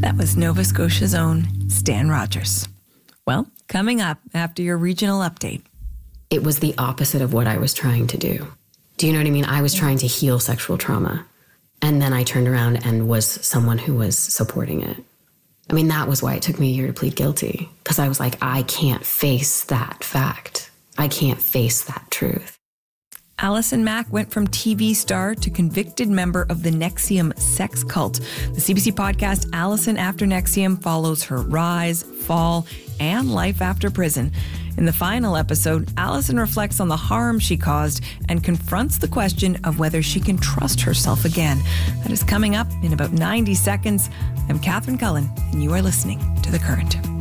That was Nova Scotia's own Stan Rogers. Well, coming up after your regional update. It was the opposite of what I was trying to do. Do you know what I mean? I was trying to heal sexual trauma. And then I turned around and was someone who was supporting it. I mean, that was why it took me a year to plead guilty. Because I was like, I can't face that fact. I can't face that truth. Allison Mack went from TV star to convicted member of the NXIVM sex cult. The CBC podcast Allison After NXIVM follows her rise, fall, and life after prison. In the final episode, Allison reflects on the harm she caused and confronts the question of whether she can trust herself again. That is coming up in about 90 seconds. I'm Catherine Cullen, and you are listening to The Current.